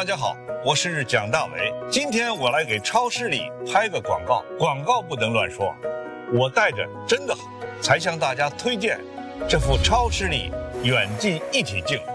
大家好，我是蒋大为。今天我来给超市里拍个广告，广告不能乱说。我带着真的好，才向大家推荐这副超视力远近一体镜。